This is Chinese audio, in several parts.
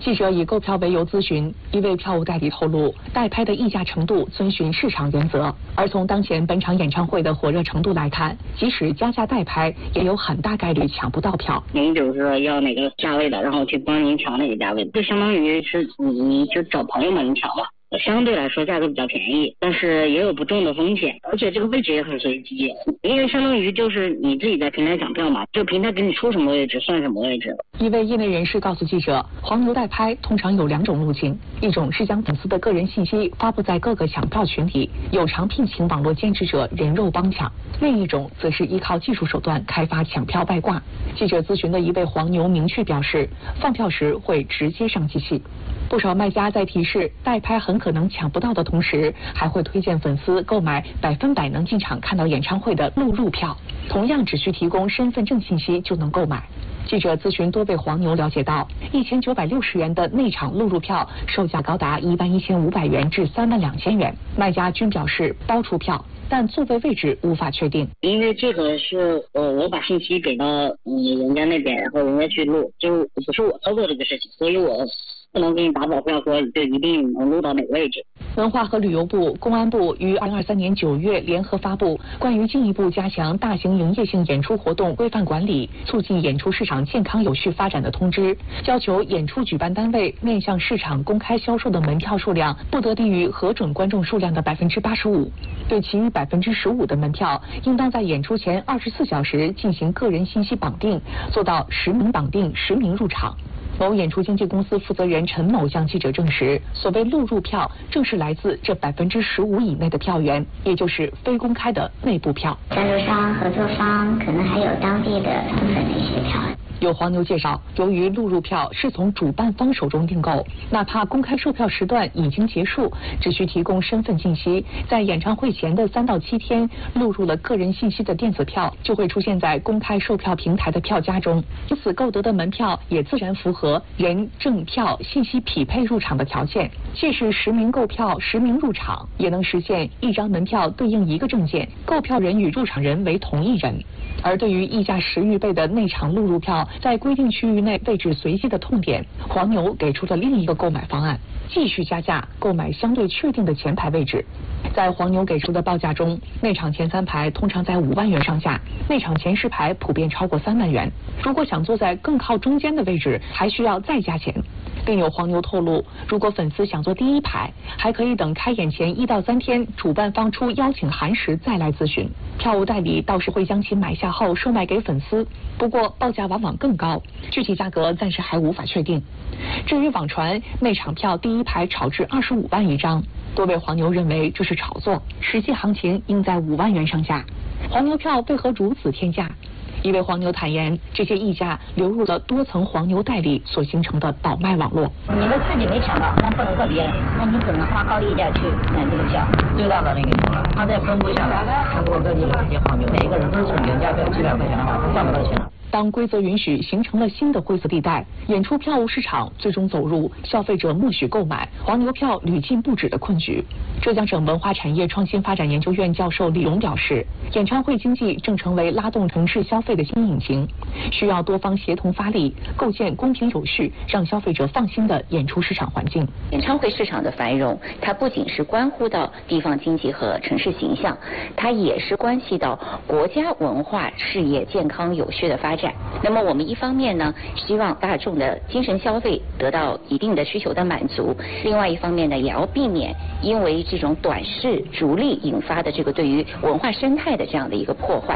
记者以购票为由咨询，一位票务代理透露，代拍的议价程度遵循市场原则，而从当前本场演唱会的火热程度来看，即使加价代拍，也有很大概率抢不到票。 您就是说要哪个价位的，然后去帮您抢哪个价位，就相当于是你就找朋友们你抢吧。相对来说价格比较便宜，但是也有不中的风险，而且这个位置也很随机，因为相当于就是你自己在平台抢票嘛，就平台给你出什么位置算什么位置。 一位业内人士告诉记者，黄牛代拍通常有2种路径，一种是将粉丝的个人信息发布在各个抢票群里，有偿聘请网络兼职者人肉帮抢；另一种则是依靠技术手段开发抢票外挂。记者咨询的一位黄牛明确表示，放票时会直接上机器。不少卖家在提示代拍很可能抢不到的同时，还会推荐粉丝购买100%能进场看到演唱会的录入票，同样只需提供身份证信息就能购买。记者咨询多位黄牛了解到，1960元的内场录入票售价高达11500元至32000元，卖家均表示包出票，但座位位置无法确定。 因为这个是我把信息给到人家那边，然后人家去录，就不是我操作这个事情，所以我不能给你打保票说就一定能录到哪个位置。 文化和旅游部、公安部于2023年9月联合发布关于进一步加强大型营业性演出活动规范管理，促进演出市场健康有序发展的通知，要求演出举办单位面向市场公开销售的门票数量不得低于核准观众数量的85%，对其余15%的门票，应当在演出前24小时进行个人信息绑定，做到实名绑定、实名入场。某演出经纪公司负责人陈某向记者证实，所谓录入票正是来自这15%以内的票源，也就是非公开的内部票。 赞助商、合作方可能还有当地的部分的一些票。 有黄牛介绍，由于录入票是从主办方手中订购，哪怕公开售票时段已经结束，只需提供身份信息，在演唱会前的3到7天录入了个人信息的电子票，就会出现在公开售票平台的票夹中，由此购得的门票也自然符合人证票信息匹配入场的条件，既是实名购票、实名入场，也能实现一张门票对应一个证件，购票人与入场人为同一人。而对于溢价10余倍的内场录入票，在规定区域内位置随机的痛点，黄牛给出了另一个购买方案，继续加价购买相对确定的前排位置。在黄牛给出的报价中，内场前3排通常在5万元上下，内场前10排普遍超过3万元。如果想坐在更靠中间的位置，还需要再加钱。另有黄牛透露，如果粉丝想坐第1排，还可以等开演前1到3天，主办方出邀请函时再来咨询。票务代理到时会将其买下后售卖给粉丝，不过报价往往更高，具体价格暂时还无法确定。至于网传内场票第1排炒至25万一张，多位黄牛认为这是炒作，实际行情应在5万元上下。黄牛票为何如此天价？一位黄牛坦言，这些溢价流入了多层黄牛代理所形成的倒卖网络。 你们自己没抢到，那不能和别人，那你只能花高溢价去买这个票。 最大的那个牛了，他再分布下来，全国各地的这些黄牛，每个人都是从原价标700块钱的话，赚不到钱。 当规则允许，形成了新的灰色地带，演出票务市场最终走入消费者默许购买、黄牛票屡禁不止的困局。浙江省文化产业创新发展研究院教授李荣表示，演唱会经济正成为拉动城市消费的新引擎，需要多方协同发力，构建公平有序、让消费者放心的演出市场环境。 演唱会市场的繁荣，它不仅是关乎到地方经济和城市形象，它也是关系到国家文化事业健康有序的发展。那么我们一方面呢，希望大众的精神消费得到一定的需求的满足；另外一方面呢，也要避免因为这种短视逐利引发的这个对于文化生态的这样的一个破坏。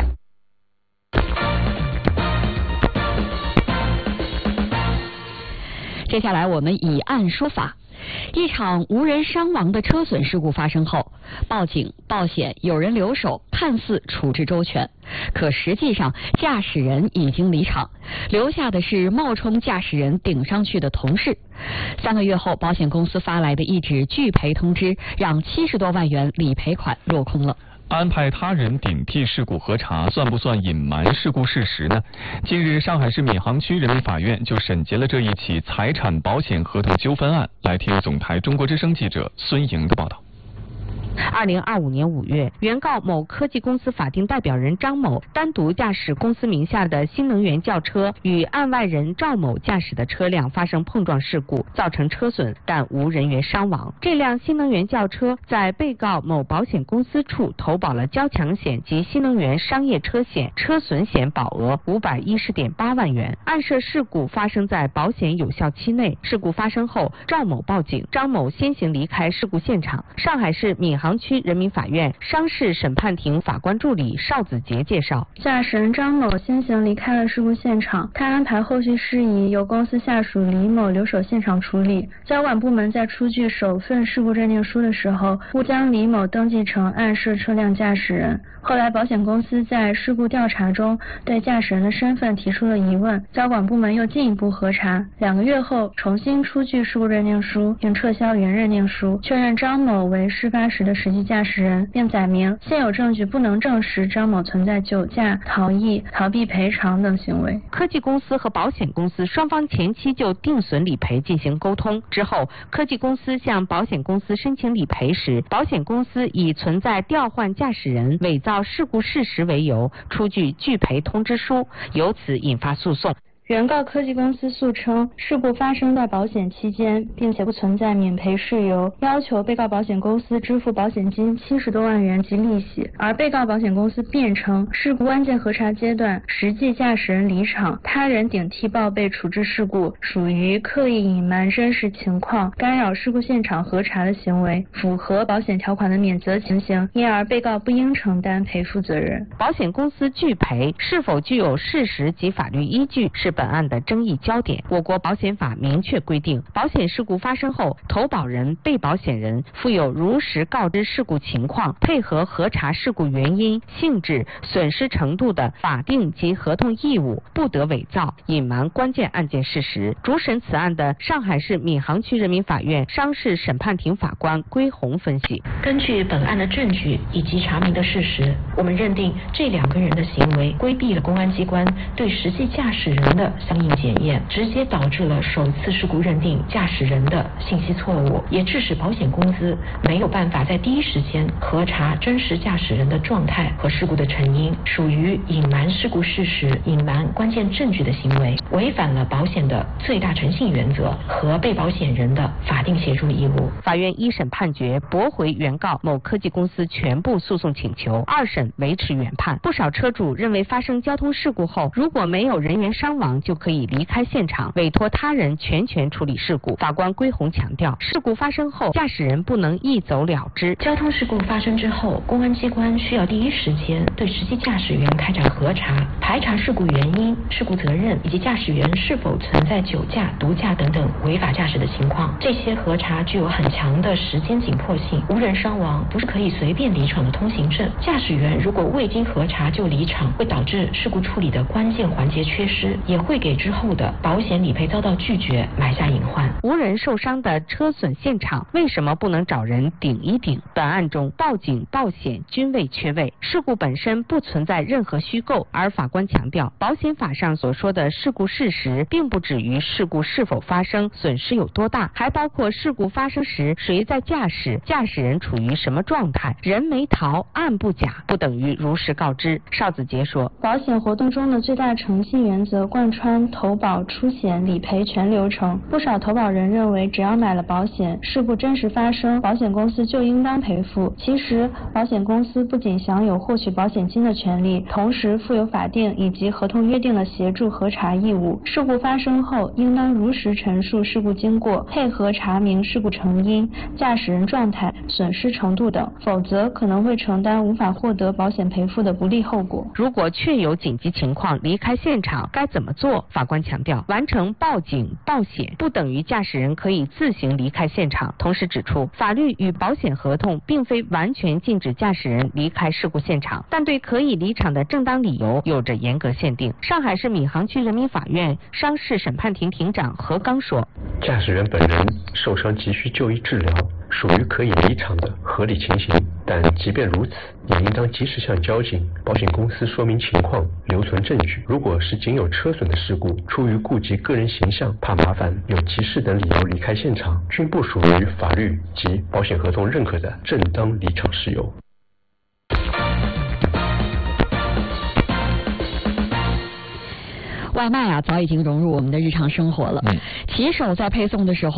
接下来我们以案说法。一场无人伤亡的车损事故发生后，报警、报险，有人留守，看似处置周全，可实际上驾驶人已经离场，留下的是冒充驾驶人顶上去的同事。3个月后，保险公司发来的一纸拒赔通知，让70多万元理赔款落空了。 安排他人顶替事故核查，算不算隐瞒事故事实呢？近日，上海市闵行区人民法院就审结了这一起财产保险合同纠纷案。来听总台中国之声记者孙莹的报道。 2025年5月，原告某科技公司法定代表人张某单独驾驶公司名下的新能源轿车与案外人赵某驾驶的车辆发生碰撞事故，造成车损，但无人员伤亡。这辆新能源轿车在被告某保险公司处投保了交强险及新能源商业车险车损险保额510.8万元。案涉事故发生在保险有效期内，事故发生后，赵某报警，张某先行离开事故现场。上海市闵行区人民法院商事审判庭法官助理邵子杰介绍， 驾驶人张某先行离开了事故现场，他安排后续事宜由公司下属李某留守现场处理。交管部门在出具首份事故认定书的时候，误将李某登记成案涉车辆驾驶人。后来保险公司在事故调查中对驾驶人的身份提出了疑问，交管部门又进一步核查，2个月后重新出具事故认定书，并撤销原认定书，确认张某为事发时的实际驾驶人，并载明现有证据不能证实张某存在酒驾、逃逸、逃避赔偿等行为。 科技公司和保险公司双方前期就定损理赔进行沟通，之后科技公司向保险公司申请理赔时，保险公司以存在调换驾驶人、伪造事故事实为由，出具拒赔通知书，由此引发诉讼。 原告科技公司诉称，事故发生在保险期间，并且不存在免赔事由，要求被告保险公司支付保险金70多万元及利息。而被告保险公司辩称，事故关键核查阶段，实际驾驶人离场，他人顶替报备处置事故，属于刻意隐瞒真实情况、干扰事故现场核查的行为，符合保险条款的免责情形，因而被告不应承担赔付责任。 保险公司拒赔是否具有事实及法律依据，是本案的争议焦点。我国保险法明确规定，保险事故发生后，投保人、被保险人负有如实告知事故情况，配合核查事故原因、性质、损失程度的法定及合同义务，不得伪造、隐瞒关键案件事实。主审此案的上海市闵行区人民法院商事审判庭法官归红分析， 根据本案的证据以及查明的事实，我们认定这2个人的行为规避了公安机关对实际驾驶人的相应检验，直接导致了首次事故认定驾驶人的信息错误，也致使保险公司没有办法在第一时间核查真实驾驶人的状态和事故的成因，属于隐瞒事故事实、隐瞒关键证据的行为，违反了保险的最大诚信原则和被保险人的法定协助义务。 法院一审判决驳回原告某科技公司全部诉讼请求，2审维持原判。不少车主认为发生交通事故后，如果没有人员伤亡，就可以离开现场，委托他人全权处理事故。法官归红强调，事故发生后，驾驶人不能一走了之。 交通事故发生之后，公安机关需要第一时间对实际驾驶员开展核查，排查事故原因、事故责任以及驾驶员是否存在酒驾、毒驾等等违法驾驶的情况。这些核查具有很强的时间紧迫性，无人伤亡不是可以随便离场的通行证。驾驶员如果未经核查就离场，会导致事故处理的关键环节缺失，也会给之后的保险理赔遭到拒绝埋下隐患。 无人受伤的车损现场，为什么不能找人顶一顶？本案中，报警、报险均未缺位，事故本身不存在任何虚构。而法官强调，保险法上所说的事故事实，并不止于事故是否发生、损失有多大，还包括事故发生时谁在驾驶、驾驶人处于什么状态，人没逃，案不假，不等于如实告知。邵子杰说， 保险活动中的最大诚信原则贯穿投保、出险、理赔全流程。不少投保人认为，只要买了保险，事故真实发生，保险公司就应当赔付。其实，保险公司不仅享有获取保险金的权利，同时负有法定以及合同约定的协助核查义务。事故发生后，应当如实陈述事故经过，配合查明事故成因、驾驶人状态、损失程度等，否则可能会承担无法获得保险赔付的不利后果。 如果确有紧急情况离开现场，该怎么做？法官强调，完成报警、报险不等于驾驶人可以自行离开现场。同时指出，法律与保险合同并非完全禁止驾驶人离开事故现场，但对可以离场的正当理由有着严格限定。上海市闵行区人民法院商事审判庭庭长何刚说， 驾驶员本人受伤急需就医治疗， 属于可以离场的合理情形，但即便如此，也应当及时向交警、保险公司说明情况，留存证据。如果是仅有车损的事故，出于顾及个人形象、怕麻烦、有急事等理由离开现场，均不属于法律及保险合同认可的正当离场事由。 外卖早已经融入我们的日常生活了。骑手在配送的时候